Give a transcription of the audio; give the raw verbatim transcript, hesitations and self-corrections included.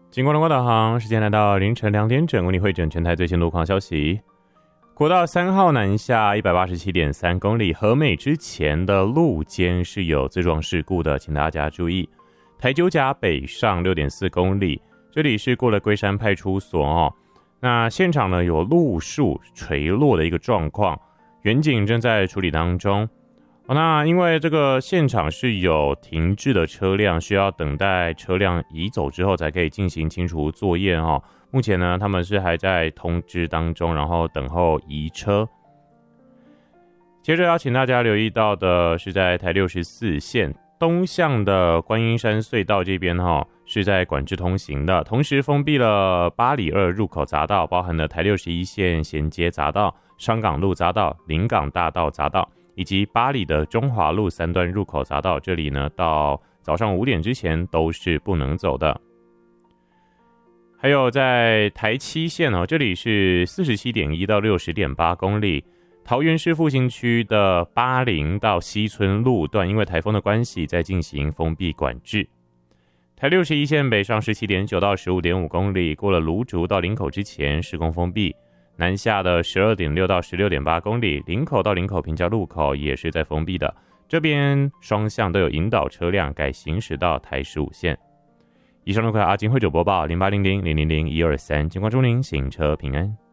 经过龙光导航，时间来到凌晨两点整，为你汇整全台最新路况消息。国道三号南下 一百八十七点三 公里，和美之前的路肩是有自撞事故的，请大家注意。台九甲北上 六点四 公里，这里是过了龟山派出所哦。那现场呢有路树垂落的一个状况，员警正在处理当中。哦、那因为这个现场是有停滞的车辆，需要等待车辆移走之后才可以进行清除作业哦。目前呢，他们是还在通知当中，然后等候移车。接着要请大家留意到的是，在台六十四线东向的观音山隧道这边哈、哦，是在管制通行的，同时封闭了八里二入口匝道，包含了台六十一线衔接匝道、商港路匝道、临港大道匝道。以及八里的中华路三段入口匝道，这里呢到早上五点之前都是不能走的。还有在台七线哦，这里是 四十七点一 到 六十点八 公里，桃园市复兴区的八零到西村路段，因为台风的关系在进行封闭管制。台六十一线北上 十七点九 到 十五点五 公里，过了芦竹到林口之前施工封闭。南下的 十二点六 到 十六点八 公里，林口到林口平交路口也是在封闭的，这边双向都有引导车辆改行驶到台十五线。以上路况阿金汇总播报零八零零零零零一二三，警官祝您行车平安。